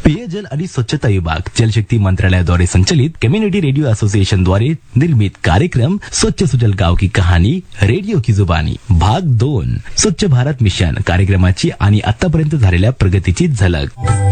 पेयजल आणि स्वच्छता विभाग जलशक्ती मंत्रालयाद्वारे संचलित कम्युनिटी रेडियो असोसिएशन द्वारे निर्मित कार्यक्रम स्वच्छ सुजल गाव की कहाणी रेडिओ की जुबानी भाग 2 स्वच्छ भारत मिशन कार्यक्रमाची आणि आतापर्यंत झालेल्या प्रगतीची झलक.